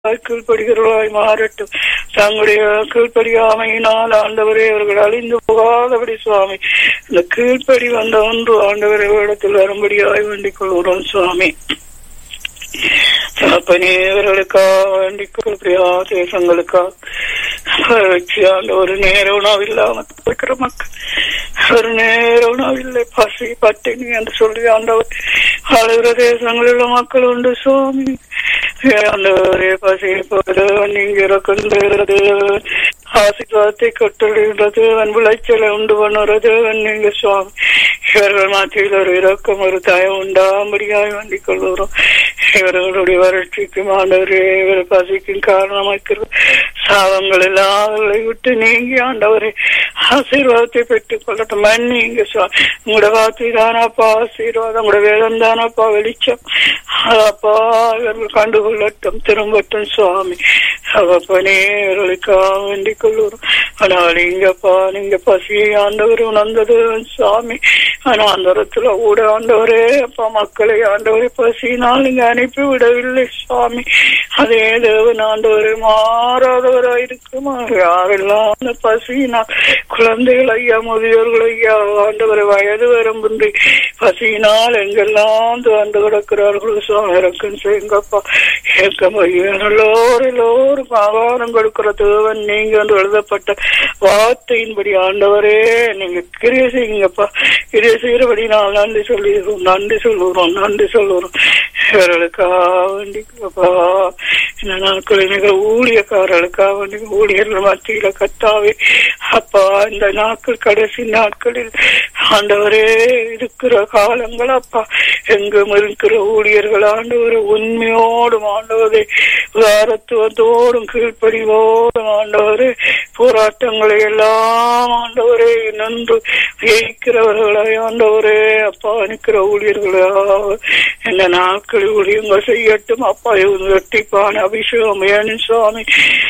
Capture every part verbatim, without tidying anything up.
கீழ்ப்படுகிறவர்களாய் மாறட்டும். தங்களுடைய கீழ்ப்படியாமையினால் ஆண்டவரே அவர்கள் அழிந்து போகாதபடி சுவாமி இந்த கீழ்ப்படி வந்த ஒன்று ஆண்டவரை இடத்தில் வரும்படியாய் வேண்டிக் கொள்கிறோம் சுவாமி. தகப்பனேவர்களுக்காக வேண்டிக் கொள்கிறியா தேசங்களுக்காக ஒரு நேர உணவு இல்லாம இருக்கிற மக்கள் ஒரு நேர உணவில்லை பசி பட்டினி என்று சொல்லி ஆண்டவர் அழுகிற தேசங்களில் உள்ள மக்கள் உண்டு சுவாமி. ஆண்டவரே பசி போது நீங்க இறக்குகிறது ஆசீர்வாதத்தை கட்டளிடுறது விளைச்சலை உண்டு பண்ணுறது நீங்க சுவாமி. இவர்கள் மத்தியில் ஒரு இரக்கம் ஒரு தயம் உண்டாம்படியாய் வேண்டிக் கொள்கிறோம். இவர்களுடைய வறட்சிக்கும் ஆண்டவரே இவர் பசிக்கும் காரணமாக்கிறது சாபங்கள் எல்லாம் அவர்களை விட்டு நீங்கி ஆண்டவரே ஆசீர்வாதத்தை பெற்றுக் கொள்ளட்டும். மன்னிங்க சுவாமி. உங்களோட வார்த்தை தானப்பா ஆசீர்வாதம், உங்களோட வேதம் தானப்பா வெளிச்சம். அப்பா இவர்கள் கண்டுகொள்ளட்டும் திரும்பட்டும் சுவாமி. அவப்பனே இவர்களுக்காக வேண்டிக் கொள்ளுறோம். ஆனால் இங்கப்பா நீங்க பசியை ஆண்டவர் உணர்ந்தது சுவாமி. ஆனா அந்தரத்துல கூட ஆண்டவரே அப்பா மக்களை ஆண்டவரை பசியினால் நீங்க அனுப்பி விடவில்லை சுவாமி. அதே தேவன் ஆண்டவரை மாறாதவராயிருக்குமா யாரெல்லாம் அந்த பசியினால் குழந்தைகள் ஐயா முதியோர்கள் ஐயா ஆண்டவரை வயது வரம்பின்றி பசியினால் எங்கெல்லாம் துவந்து கிடக்கிறார்களோ சுவாமி இறக்கம் செய்யுங்கப்பா. ஏக்கம் ஐயா எல்லோரும் எல்லோரும் ஆகாரம் கொடுக்கிற தேவன் நீங்க வந்து எழுதப்பட்ட வார்த்தையின்படி ஆண்டவரே நீங்க கிரிய செய்யுங்கப்பா. கிரிய செய்யறபடி நான் நன்றி சொல்லிடுறோம் நன்றி சொல்லுறோம் நன்றி சொல்லுறோம். இவர்களுக்காக வேண்டிப்பா இந்த நாட்களில் மிக ஊழியக்காரர்களுக்காக வேண்டி ஊழியர்கள் மத்தியில கத்தாவே அப்பா இந்த நாட்கள் கடைசி நாட்களில் ஆண்டவரே இருக்கிற காலங்கள் அப்பா எங்கும் இருக்கிற ஊழியர்கள் ஆண்டவரை உண்மையோடும் ஆண்டவரே உதாரத்துவத்தோடும் கீழ்ப்படிவோடும் ஆண்டவரே போராட்டங்களை எல்லாம் ஆண்டவரே நின்று ஜெயிக்கிறவர்களை ஆண்டவரே அப்பா நிற்கிற ஊழியர்களா இந்த நாட்களில் ஊழியங்கள் செய்யட்டும் அப்பா. வெட்டிப்பான அபிஷேகம் வேணும் சுவாமி.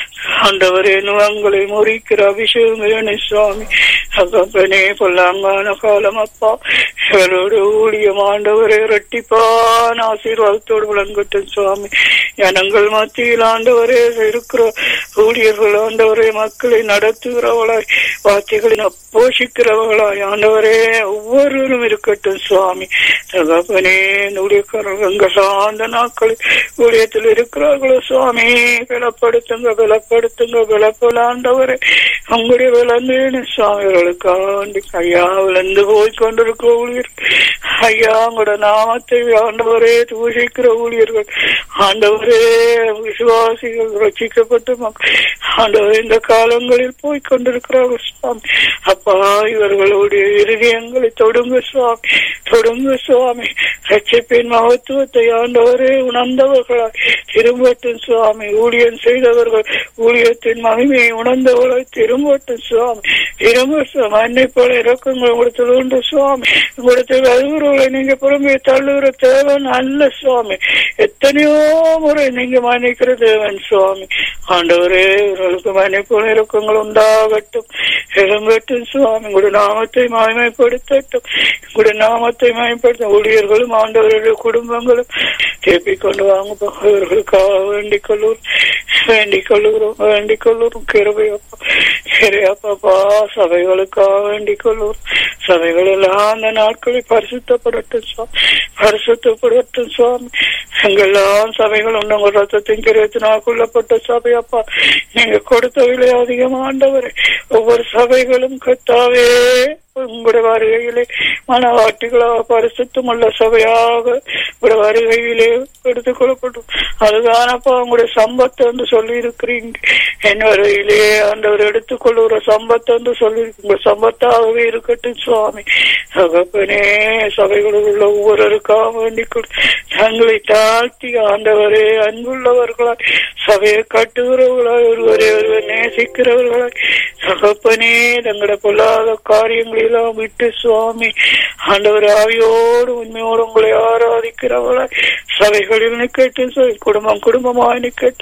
ஆண்டவரே நுகங்களை முறிக்கிற அபிஷேகம் வேணும் சுவாமி. அப்பனே பொல்லாங்கான காலம் அப்பா இவரோட ஊழியம் ஆண்டவரே இரட்டிப்பான ஆசீர்வாதத்தோடு விளங்கட்டும் சுவாமி. ஜனங்கள் மத்தியில் ஆண்டவரே இருக்கிற ஊழியர்கள் ஆண்டவரே மக்களை நடத்துகிறவளாய் வார்த்தைகளின் போஷிக்கிறவர்களாய் ஆண்டவரே ஒவ்வொருவரும் இருக்கட்டும் சுவாமி. தகப்பனே ஊழியக்காரர்கள் அந்த நாட்களில் ஊழியத்தில் இருக்கிறார்களோ சுவாமி பலப்படுத்துங்க பலப்படுத்துங்க பலப்பட ஆண்டவரே உங்களுடைய விளந்தேன்னு சுவாமிகளுக்காண்டி ஐயா விளந்து போய் கொண்டிருக்கிற ஊழியர் ஐயா உங்களோட நாமத்தை ஆண்டவரே தூஷிக்கிற ஊழியர்கள் ஆண்டவரே விசுவாசிகள் ரட்சிக்கப்பட்டு ஆண்டவரே இந்த காலங்களில் போய் கொண்டிருக்கிறார்கள் சுவாமி. அப்பா இவர்களுடைய இருதயங்களை தொடுங்க சுவாமி தொடுங்க சுவாமி. ரட்சிப்பின் மகத்துவத்தை ஆண்டவரே உணர்ந்தவர்களாய் திரும்பட்டும் சுவாமி. ஊழியம் செய்தவர்கள் ஊழியத்தின் மகிமையை உணர்ந்தவர்களாய் திரும்பட்டும் சுவாமி. திரும்ப என்னை போல இறக்கங்கள் உங்களுக்கு உண்டு சுவாமி. உங்களுக்கு வருகிறவர்களை நீங்க புறமே தள்ளுகிற தேவன் அல்ல சுவாமி. எத்தனையோ முறை நீங்க மன்னிக்கிற தேவன் சுவாமி. ஆண்டவரே இவர்களுக்கு மன்னிப்போல இறக்கங்கள் உண்டாகட்டும் எழும்பட்டும் சுவாமி. உங்களுடைய நாமத்தை மகிமைப்படுத்தட்டும். உங்களுடைய நாமத்தை மகிமைப்படுத்த ஊழியர்களும் ஆண்டவர்களுடைய குடும்பங்களும் தேப்பிக் கொண்டு வாங்க இவர்களுக்காக வேண்டிக் கொள்ளுவோம் வேண்டிக் கொள்ளுகிறோம் வேண்டிக் கொள்ளுவோம். கிருபையப்பா கிரையப்பா சபைகளுக்காக வேண்டிக் கொள்ளுவோம். சபைகள் எல்லாம் அந்த நாட்களில் பரிசுத்தப்படட்டும் சுவாமி பரிசுத்தப்படட்டும் சுவாமி. எங்கெல்லாம் சபைகள் உண்டு உங்க ரத்தத்தின் கிரயத்தினால் கொள்ளப்பட்ட சபையப்பா நீங்க கொடுத்த விலை அதிகமாண்டவரே ஒவ்வொரு சபைகளும் கத்தாவே உங்களுடைய வருகையிலே மனவாட்டிகளாக பரிசுத்தம் உள்ள சபையாக உங்களுடைய வருகையிலே எடுத்துக் கொள்ளப்படும். அதுதானப்பா உங்களுடைய சம்பத்தை என்று சொல்லி இருக்கிறீங்க. என் வருகையிலே ஆண்டவர் எடுத்துக் கொள்ளுகிற சம்பத்தை என்று சொல்லி உங்க சம்பத்தாகவே இருக்கட்டும் சுவாமி. தகப்பனே சபைகளில் உள்ள ஒவ்வொருவருக்காக வேண்டிக் கொள் தங்களை தாழ்த்தி ஆண்டவரே அன்புள்ளவர்களாய் சபையை கட்டுகிறவர்களாய் ஒருவரை ஒருவர் நேசிக்கிறவர்களாய் தகப்பனே தங்களோட பொல்லாத காரியங்களை எல்லாம் விட்டு சுவாமி ஆண்டவர் ஆவியோடு உண்மையோடு உங்களை ஆராதிக்கிறவர்களாய் சபைகளில் நிக்கட்டும் குடும்பம் குடும்பமாய் நிக்கட்டும்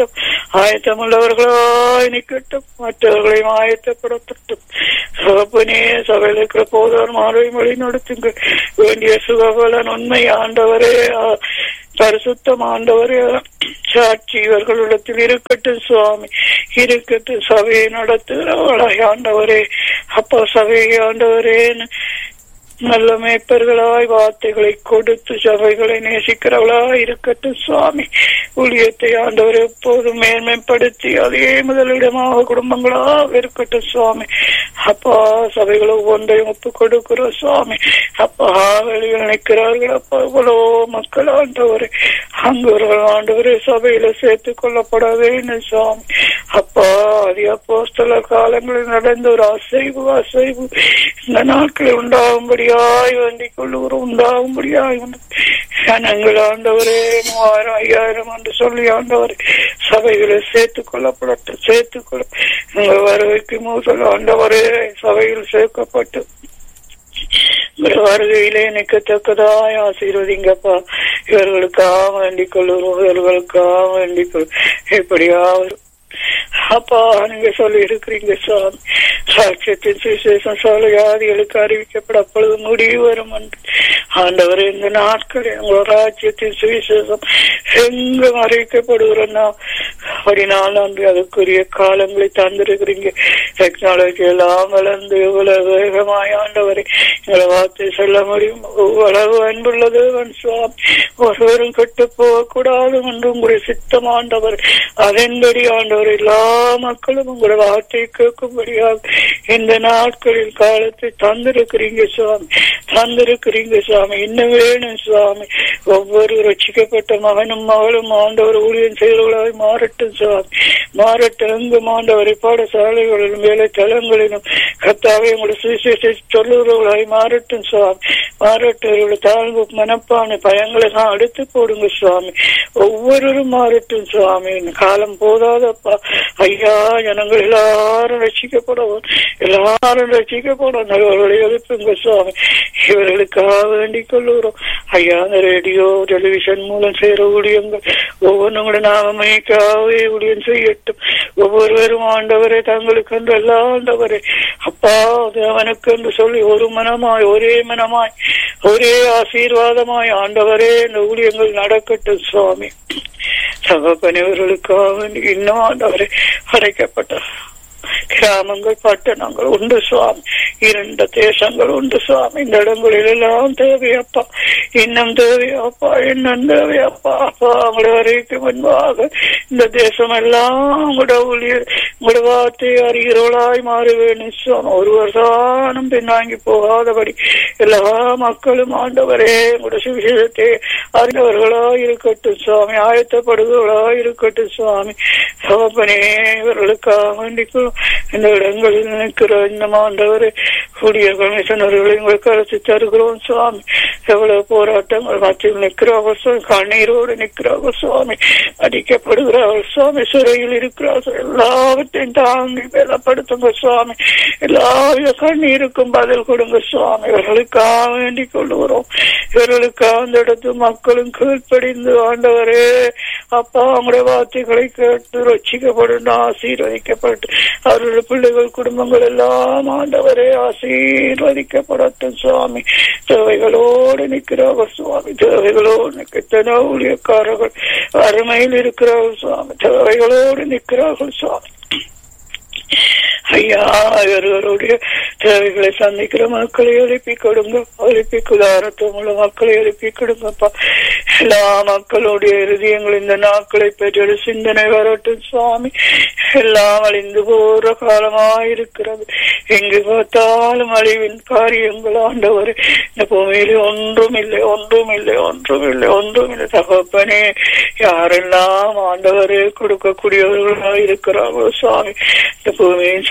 ஆயத்தமுள்ளவர்களாய் நிக்கட்டும், மற்றவர்களையும் ஆயத்தப்படுத்தட்டும். சகப்பனே சபையில் இருக்கிற போதார் மாறவை வழி நடத்துங்க. வேண்டிய சுகபலன் உண்மை ஆண்டவரே, பரிசுத்தம் ஆண்டவரே, சாட்சி இவர்களிடத்தில் இருக்கட்டும் சுவாமி, இருக்கட்டும். சபையை நடத்துகிறவர்களாய் ஆண்டவரே, அப்பா சபையை ஆண்டவரே நல்ல மேய்ப்பர்களாய் வார்த்தைகளை கொடுத்து சபைகளை நேசிக்கிறவளாய் இருக்கட்டும் சுவாமி. ஊழியத்தை ஆண்டவர் எப்போதும் மேன்மைப்படுத்தி அதே முதலிடமாக குடும்பங்களாக இருக்கட்டும் சுவாமி. அப்பா சபைகளை ஒன்றையும் ஒப்பு கொடுக்கிறோம் சுவாமி. அப்பா வெளியில் நிற்கிறார்கள் அப்பா இவ்வளோ மக்கள் ஆண்டவரே, அங்குவர்கள் ஆண்டவரே சபையில சேர்த்துக் கொள்ளப்பட வேண்டும் சுவாமி. அப்பா அது அப்போஸ்தல காலங்களில் நடந்த ஒரு அசைவு அசைவு இந்த நாட்களில் உண்டாகும்படி வேண்டிக் கொள்ளுகிறோம், உண்டாகும்படியாய் ஜனங்கள் ஆண்டவரே மூவாயிரம் ஐயாயிரம் என்று சொல்லி ஆண்டவரே சபைகளை சேர்த்துக் கொள்ளப்படட்டும், சேர்த்துக் கொள்ள உங்கள் வருகைக்கு முதல் ஆண்டவரே சபையில் சேர்க்கப்பட்டு வருகையிலே நிற்கத்தக்கதாய் ஆசீர்வதிங்கப்பா. இவர்களுக்காக வேண்டிக் கொள்ளுகிறோம், இவர்களுக்காக வேண்டிக் கொள் எப்படியாவது அப்பா நீங்க சொல்லி இருக்கிறீங்க சுவாமி. சாட்சியத்தின் சுவிசேஷம் சகல வியாதிகளுக்கு அறிவிக்கப்பட அப்பொழுது முடிவு வரும் என்று ஆண்டவர் இந்த நாட்களில் உங்களோட ராஜ்யத்தின் சுவிசேஷம் எங்கும் அறிவிக்கப்படுகிறோம்னா அப்படினால் அன்று அதுக்குரிய காலங்களை தந்திருக்கிறீங்க. டெக்னாலஜி எல்லாம் வளர்ந்து இவ்வளவு வேகமாய் ஆண்டவரை எங்களை வார்த்தை சொல்ல முடியும். அவ்வளவு அன்புள்ள தேவன் சுவாமி, ஒருவரும் கெட்டு போகக்கூடாது என்று உங்களுடைய சித்தம் ஆண்டவர். அதன்படி ஆண்டவர் எல்லா மக்களும் உங்களோட வார்த்தை கேட்கும்படியாக இந்த நாட்களில் காலத்தை தந்திருக்கிறீங்க சுவாமி, தந்திருக்கிறீங்க சுவாமி. இன்னும் வேணும் சுவாமி. ஒவ்வொரு ரட்சிக்கப்பட்ட மகனும் மகளும் ஆண்டவர் ஊழியம் செய்தவர்களாய் மாறட்டும் சுவாமி, மாறட்டும். எங்கும் ஆண்டவரை பாடசாலைகளிலும் வேலை தளங்களிலும் கர்த்தாவே உங்களுடைய சுவிசேஷத்தை சொல்லுகிறவர்களாய் மாறட்டும் சுவாமி, மாறட்டும். தாழ்வு மனப்பான பயங்களை தான் எடுத்து போடுங்க சுவாமி. ஒவ்வொருவரும் மாறட்டும் சுவாமி. காலம் போதாதப்பா ஐயா, ஜனங்கள் எல்லாரும் ரட்சிக்கப்படவும், எல்லாரும் ரட்சிக்கப்படும் நல்லவர்களை எழுப்புங்க சுவாமி. இவர்களுக்காக வேண்டிக் கொள்ளுகிறோம் ஐயா. அந்த ரேடியோ டெலிவிஷன் மூலம் செய்கிற ஊழியங்கள் ஒவ்வொன்றும் நாமமைக்காகவே ஊழியம் செய்யட்டும். ஒவ்வொருவரும் ஆண்டவரை தங்களுக்கு என்று எல்லா ஆண்டவரை அப்பா அவனுக்கு என்று சொல்லி ஒரு மனமாய் ஒரே மனமாய் ஒரே ஆசீர்வாதமாய் ஆண்டவரே இந்த ஊழியங்கள் நடக்கட்டும் சுவாமி. சகப்பனிவர்களுக்காக இன்னும் ஆண்டவரை அடைக்கப்பட்ட கிராமங்கள் பட்டணங்கள் உண்டு சுவாமி, இரண்டு தேசங்கள் உண்டு சுவாமி. இந்த இடங்களில் எல்லாம் தேவையப்பா, இன்னும் தேவையப்பா, இன்னும் தேவையப்பா. அப்பா உங்களுடைய வரைக்கும் முன்பாக இந்த தேசம் எல்லாம் உங்களோட ஊழியர் உங்களோட வார்த்தை அறிகிறவளாய் மாற வேண்டும் சுவாமி. ஒருவர் தானும் பின்னாங்கி போகாதபடி எல்லா மக்களும் ஆண்டவரே உங்களோட சுவிசேஷத்தை அறிந்தவர்களாய் இருக்கட்டும் சுவாமி, ஆயத்தப்படுகிறவர்களாய் இருக்கட்டும் சுவாமி. சகப்பனே இவர்களுக்காக வேண்டிக்கும் இந்த இடங்களில் நிற்கிற இந்த ஆண்டவரை கூடிய கமிஷனர்களை உங்களுக்கு அழைத்து தருகிறோம் சுவாமி. எவ்வளவு போராட்டங்கள் மத்தியில் நிற்கிறார்கள் சுவாமி, கண்ணீரோடு நிற்கிறார்கள் சுவாமி, அடிக்கப்படுகிறார்கள் சுவாமி, சிறையில் இருக்கிறார்கள். எல்லாவற்றையும் தாங்கி பலப்படுத்துங்க சுவாமி, எல்லாவித கண்ணீருக்கும் பதில் கொடுங்க சுவாமி. இவர்களுக்காக வேண்டிக் கொள்ளுகிறோம். இவர்களுக்காக அந்த இடத்து மக்களும் கீழ்ப்படிந்து ஆண்டவரே அப்பா உங்களுடைய வார்த்தைகளை கேட்டு ரட்சிக்கப்படும், ஆசீர்வதிக்கப்பட்டு அவருடைய பிள்ளைகள் குடும்பங்கள் எல்லாம் ஆண்டவரே ஆசீர்வதிக்கப்படட்டும் சுவாமி. தேவைகளோடு நிற்கிறார்கள் சுவாமி, தேவைகளோடு நிற்கிற ஊழியக்காரர்கள் அருமையில் இருக்கிறார்கள் சுவாமி, தேவைகளோடு நிற்கிறார்கள் சுவாமி. ஐயா இவர்களுடைய தேவைகளை சந்திக்கிற மக்களை எழுப்பி கொடுங்க, எழுப்பி உதாரணத்துவம் உள்ள மக்களை எழுப்பி கொடுங்கப்பா. எல்லா மக்களுடைய இருதயங்கள் இந்த நாட்களை பெற்ற சிந்தனை வரட்டும் சுவாமி. எல்லாம் அழிந்து போற காலமாயிருக்கிறது, எங்கு பார்த்தாலும் அழிவின் காரியங்கள் ஆண்டவர். இந்த பூமியில ஒன்றும் இல்லை, ஒன்றும் இல்லை, ஒன்றும் இல்லை, ஒன்றும் இல்லை. தகப்பனே யாரெல்லாம் ஆண்டவரே கொடுக்கக்கூடியவர்களாக இருக்கிறார்களோ சுவாமி, இந்த பூமியின்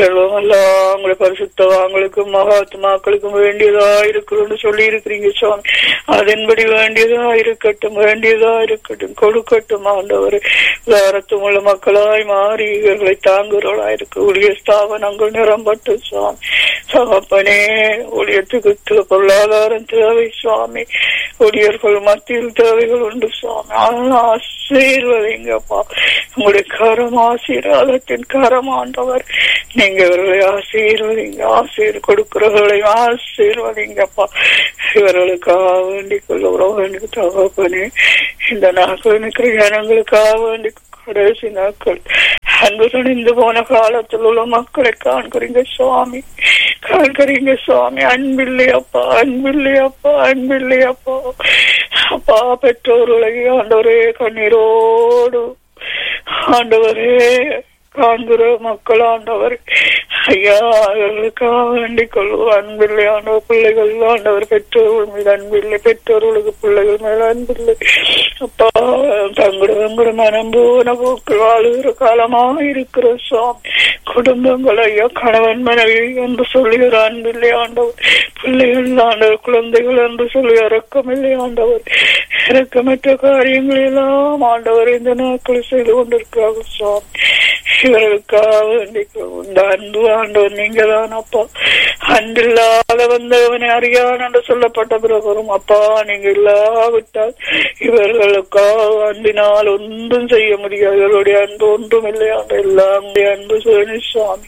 செல்வமெல்லாம் உங்களை பரிசுத்தவான்களுக்கும் மகாத்மாக்களுக்கும் வேண்டியதா இருக்கணும்னு சொல்லி இருக்கிறீங்க சுவாமி. அதன்படி வேண்டியதா இருக்கட்டும், வேண்டியதா இருக்கட்டும், கொடுக்கட்டும் ஆண்டவர். வாரத்தும் உள்ள மக்களாய் மாறி இவர்களை தாங்குகிறவர்களா இருக்க ஊழிய ஸ்தாபனங்கள் நிரம்பட்டு சுவாமி. சகப்பனே, ஊழியத்துக்கு பொருளாதாரம் தேவை சுவாமி. ஊழியர்கள் மத்தியில் தேவைகள் உண்டு சுவாமி. ஆசீர்வதிங்கப்பா. உங்களுடைய கரம் ஆசீர்வாதத்தின் கரம் ஆண்டவர். நீங்க இவர்களை ஆசீர்வதிங்க. ஆசீர் கொடுக்கிறவர்களை ஆசீர்வதிங்கப்பா. இவர்களுக்காக வேண்டிக் கொள்ளுகிறோம். தகப்பனே, இந்த நாட்கள் நிற்கிற ஜனங்களுக்காக வேண்டி கடைசி நாட்கள் அன்பு துணிந்து போன காலத்தில் உள்ள மக்களை காண்கிறீங்க சுவாமி. காண்கிறீங்க சுவாமி. அன்பில்லையப்பா, அன்பில்லையப்பா, அன்பில்லையப்பா. அப்பா, பெற்றோர்களை ஆண்டவரே கண்ணீரோடு ஆண்டவரே காண்கிற மக்கள் ஆண்டவர் ஐயா, அவர்களுக்காக வேண்டிக் கொள்வோம். அன்பில்லை ஆண்டவர். பிள்ளைகள் ஆண்டவர் பெற்றோர்கள் மீது அன்பில்லை, பெற்றோர்களுக்கு பிள்ளைகள் மேல அன்பில்லை. அப்பா, தங்களோட தங்களோட மனம் போன போக்கள் வாழுகிற காலமாக இருக்கிற சுவாமி. குடும்பங்கள் ஐயா, கணவன் மனைவி என்று சொல்லுகிற அன்பில்லை ஆண்டவர். பிள்ளைகள் ஆண்டவர், குழந்தைகள் என்று சொல்லி இறக்கமில்லை ஆண்டவர். இறக்கமற்ற காரியங்கள் எல்லாம் ஆண்டவர் இந்த நாட்கள் செய்து கொண்டிருக்கிறார்கள் சுவாமி. இவர்களுக்காக வேண்டிக் இந்த அன்பு ஆண்டவர் நீங்க தான் அப்பா. அன்பில்லாத வந்தவனை அறியான் என்று சொல்லப்பட்ட பிறகும் அப்பா, நீங்க இல்லாவிட்டால் இவர்களுக்காக அன்பினால் ஒன்றும் செய்ய முடியாது. இவர்களுடைய அன்பு ஒன்றும் இல்லையாண்ட எல்லாம் அன்பு சுவாமி.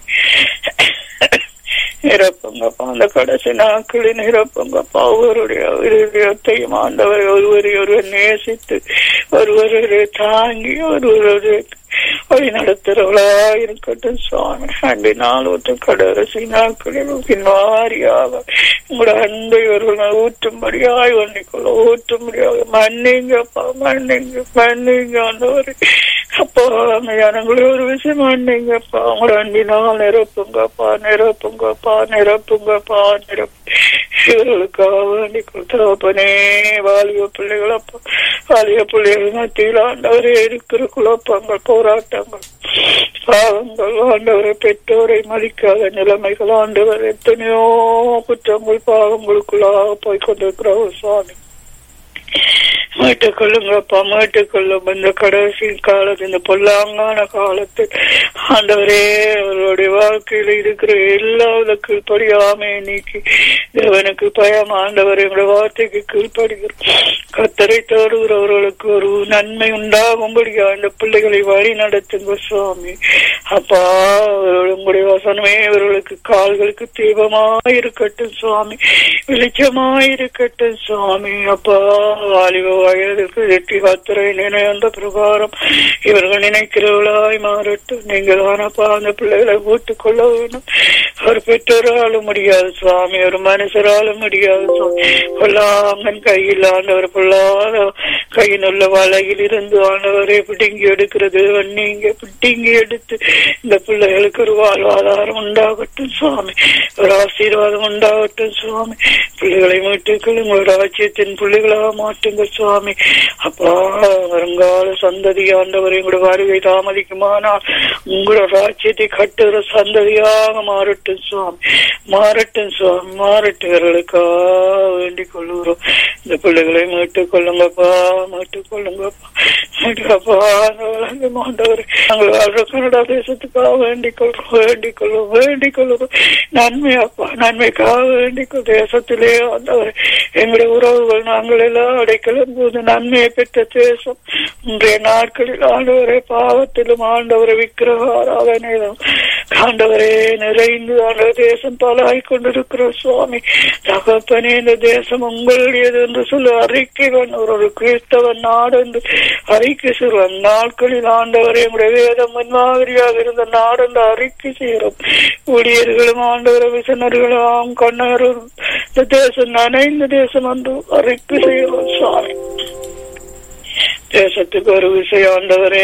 நிரப்புங்கப்பா. அந்த கடைசி நாட்களில் நிரப்புங்கப்பா. ஒருவருடைய இருதயத்தையும் ஆண்டவரை ஒருவரை ஒருவர் நேசித்து ஒருவரை தாங்கி ஒருவருடைய வழி நடத்துறவளா இருக்கட்டும் சுவாமி. அன்பினால் ஊற்று கடைசி நாட்களில் பின்வாரியாக உங்களோட அன்பை இவர்கள் ஊற்றும்படியாய் வண்டிக்கொள்ள ஊற்றும்படியாக மன்னிங்கப்பா, மன்னிங்க, மன்னிங்க ஆண்டவரே. அப்பா, ஜனங்களே ஒரு விஷயம் மன்னிங்கப்பா. உங்களோட அன்பினால் நிரப்புங்கப்பா, நிரப்புங்கப்பா, நிரப்புங்கப்பா, நிரப்பு. இவர்களுக்காக வேண்டி கொடுத்தப்பனே வாலிய பிள்ளைகள் அப்பா, வாலிய பிள்ளைகள் மத்தியில் ஆண்டவரே இருக்கிற குழப்பங்கள், போராட்டங்கள், பாவங்கள் ஆண்டவரை, பெற்றோரை மதிக்காத நிலைமைகள் ஆண்டவர், எத்தனையோ குற்றங்கள் பாவங்களுக்குள்ளாக போய் கொண்டிருக்கிறோம் சுவாமி. மீட்டுக் கொள்ளுங்கப்பா, மீட்டுக் கொள்ளும். இந்த கடைசி காலத்து, இந்த பொல்லாங்கான காலத்தில் ஆண்டவரே அவருடைய வாழ்க்கையில இருக்கிற எல்லா கீழ்படியாமே நீக்கி தேவனுக்கு பயம் ஆண்டவரே உங்களுடைய வார்த்தைக்கு கீழ்படுகிறோம். கத்தரை தேடுகிறவர்களுக்கு ஒரு நன்மை உண்டாகும்படியா இந்த பிள்ளைகளை வழி நடத்துங்க சுவாமி. அப்பா, உங்களுடைய வசனமே இவர்களுக்கு கால்களுக்கு தீபமாயிருக்கட்டும் சுவாமி, வெளிச்சமாயிருக்கட்டும் சுவாமி. அப்பா, வாலிப வயதுக்கு வெற்றி கத்தரை நினைந்த பிரகாரம் இவர்கள் நினைக்கிறவர்களாய் மாறட்டும். நீங்கள் ஆனப்பா அந்த பிள்ளைகளை வீட்டுக் கொள்ள வேணும். ஒரு பெற்றோராலும் முடியாது சுவாமி, ஒரு மனுஷராலும் முடியாது சுவாமி. பொல்லாங்கன் கையில் ஆண்டவர், பொல்லாத கையில் உள்ள வலையில் இருந்து ஆண்டவரை பிடுங்கி எடுக்கிறது நீங்க பிடுங்கி எடுத்து இந்த பிள்ளைகளுக்கு ஒரு வாழ்வாதாரம் உண்டாகட்டும் சுவாமி, ஒரு ஆசீர்வாதம் உண்டாகட்டும் சுவாமி. பிள்ளைகளை மீட்டுக்கள் உங்களோட ராஜ்யத்தின் பிள்ளைகளாக மாட்டுங்க சுவாமி. அப்பா, வருங்கால சந்ததி ஆண்டவரை உங்களோட வருகை தாமதிக்குமானால் உங்களோட ராஜ்யத்தை கட்டுகிற சந்ததியாக மாறட்டும் சுவாமி, மாறட்டும் சுவாமி, மாறட்டுகளுக்காக வேண்டிக் கொள்ளுகிறோம். இந்த பிள்ளைகளை மீட்டுக் கொள்ளுங்கப்பா, மீட்டுக் கொள்ளுங்கப்பா, மீட்டுக்கப்பா ஆண்டவரை. நாங்கள் வாழ்ற கனடா தேசத்துக்காக வேண்டிக் கொள்றோம், வேண்டிக் கொள்ளும், வேண்டிக் கொள்ளுறோம். நன்மையாப்பா, நன்மைக்காக வேண்டிக் கொள். தேசத்திலே ஆண்டவரை எங்களுடைய உறவுகள் நாங்கள் எல்லாம் அடைக்கலும் போது நன்மையை பெற்ற தேசம் இன்றைய நாட்களில் ஆண்டவரை பாவத்திலும் ஆண்டவரை விக்கிரக ஆராதனையிலும் ஆண்டவரே நிறைந்து ஆண்டவர் தேசம் பலாய் கொண்டிருக்கிற சுவாமி. தகப்பனே, இந்த தேசம் உங்களுடையது என்று சொல்லி அறிக்கை ஒரு கிறிஸ்தவன் நாடு என்று அறிக்கை செய்வோம். நாட்களில் ஆண்டவரை எங்களுடைய வேதம் முன்மாதிரியாக இருந்த நாடு என்று அறிக்கை செய்கிறோம். ஊழியர்களும் ஆண்டவரை விசனர்களும் கண்ணரும் இந்த தேசம் நனைந்த தேசம் என்று அறிக்கை செய்கிறோம் சுவாமி. தேசத்துக்கு ஒரு விஷயம் ஆண்டவரே,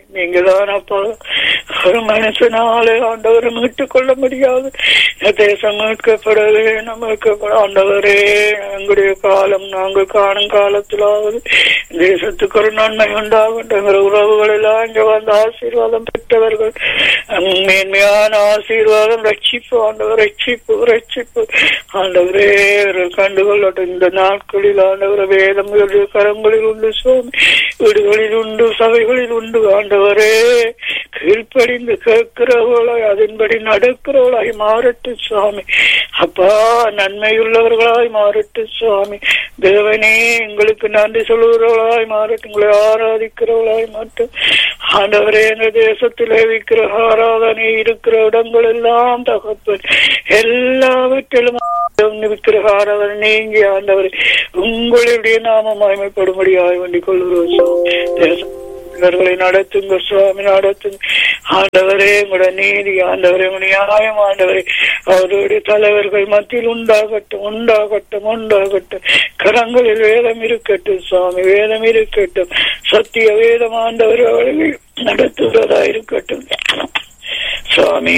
நீங்க தான் அப்பா. ஒரு மனுஷனாலே ஆண்டவரை மீட்டுக் கொள்ள முடியாது. தேசம் மீட்கப்பட வேணும், மீட்கப்பட ஆண்டவரே. எங்களுடைய காலம் நாங்கள் காணும் காலத்திலாவது தேசத்துக்கு ஒரு நன்மை உண்டாகும். உறவுகள் எல்லாம் இங்க வந்து ஆசீர்வாதம் பெற்றவர்கள் மேன்மையான ஆசீர்வாதம் ரட்சிப்பு ஆண்டவர், ரட்சிப்பு ரட்சிப்பு ஆண்டவரே கண்டுகொள்ளட்டும். இந்த நாட்களில் ஆண்டவர் வேதம் கரங்களில் உண்டு, சுவாமி வீடுகளில் உண்டு, சபைகளில் உண்டு ஆண்டவரே. கீழ்ப்படிந்து கேட்கிறவர்களாய் அதன்படி நடக்கிறவர்களாய் மாறட்டு சுவாமி. அப்பா நன்மையுள்ளவர்களாய் மாறட்டு சுவாமி. தேவனே எங்களுக்கு நன்றி சொல்லுகிறவர்களாய் மாறட்டும், உங்களை ஆராதிக்கிறவர்களாய் மாட்டும் ஆண்டவரே. எங்க தேசத்திலே விக்கிர ஆராதனை இருக்கிற இடங்கள் எல்லாம் தகப்பன் எல்லாவற்றிலும் விக்கிர ஆராதனை நீங்கி ஆண்டவரே உங்களுடைய நாம மகிமைப்படும்படியாய் வேண்டிக் கொள்கிறோம். தேசம் இவர்களை நடத்துங்க சுவாமி, நடத்துங்க ஆண்டவரே. உங்களோட நீதி ஆண்டவரே, நியாயம் ஆண்டவரே அவருடைய தலைவர்கள் மத்தியில் உண்டாகட்டும், உண்டாகட்டும், உண்டாகட்டும். கரங்களில் வேதம் இருக்கட்டும் சுவாமி, வேதம் இருக்கட்டும். சத்திய வேதம் ஆண்டவர் அவர்களை நடத்துவதா இருக்கட்டும் சுவாமி.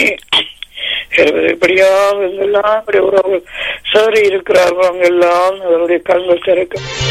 எப்படியா எங்கெல்லாம் உறவுகள் சரி இருக்கிறார்கள் அங்கெல்லாம் அவருடைய கண்கள் திறக்க